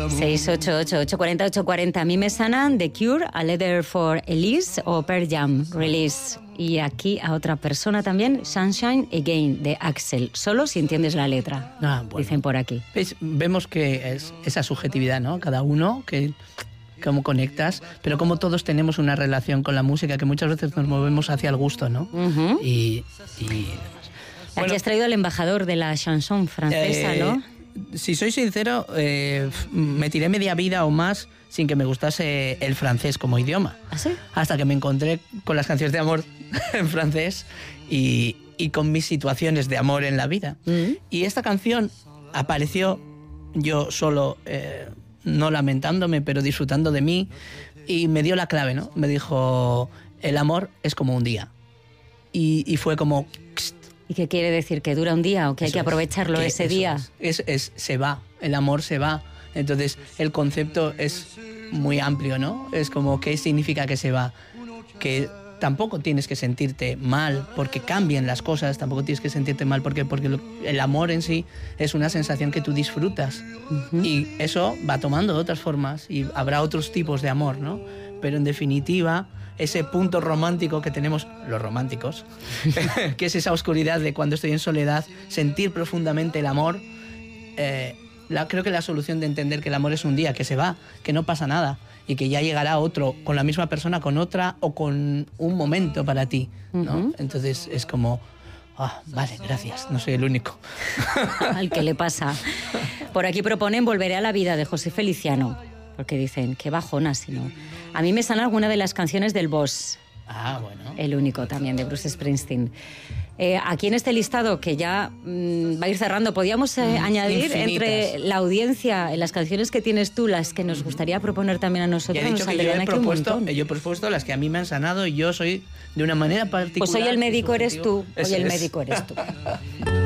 688-840-840. A mí me sanan The Cure, A Letter for Elise o Pearl Jam, Release. Y aquí a otra persona también, Sunshine Again, de Axel. Solo si entiendes la letra, dicen por aquí. Vemos que es esa subjetividad, ¿no? Cada uno, que cómo conectas, pero como todos tenemos una relación con la música, que muchas veces nos movemos hacia el gusto, ¿no? Uh-huh. Y aquí has traído al embajador de la chanson francesa, ¿no? Si soy sincero, me tiré media vida o más sin que me gustase el francés como idioma. ¿Ah, sí? Hasta que me encontré con las canciones de amor en francés y con mis situaciones de amor en la vida. Uh-huh. Y esta canción apareció yo solo, no lamentándome, pero disfrutando de mí, y me dio la clave, ¿no? Me dijo, el amor es como un día. Y fue como... ¿Y qué quiere decir? ¿Que dura un día o que hay que aprovecharlo ese día? Se va, el amor se va. Entonces el concepto es muy amplio, ¿no? Es como, ¿qué significa que se va? Que tampoco tienes que sentirte mal porque cambian las cosas, tampoco tienes que sentirte mal porque el amor en sí es una sensación que tú disfrutas. Uh-huh. Y eso va tomando otras formas y habrá otros tipos de amor, ¿no? Pero en definitiva, ese punto romántico que tenemos los románticos, que es esa oscuridad de cuando estoy en soledad, sentir profundamente el amor, creo que la solución de entender que el amor es un día, que se va, que no pasa nada y que ya llegará otro con la misma persona, con otra o con un momento para ti, ¿no? Uh-huh. Entonces es como, vale, gracias, no soy el único. Al que le pasa. Por aquí proponen Volveré a la vida, de José Feliciano, porque dicen, qué bajona, si no. A mí me sana alguna de las canciones del Boss. Bueno. El único también, de Bruce Springsteen. Aquí en este listado, que ya va a ir cerrando, podíamos añadir infinitas. Entre la audiencia, en las canciones que tienes tú, las que nos gustaría proponer también a nosotros. Ya he dicho que yo he propuesto las que a mí me han sanado y yo soy de una manera particular. Pues hoy el médico eres tú. Hoy el médico eres tú.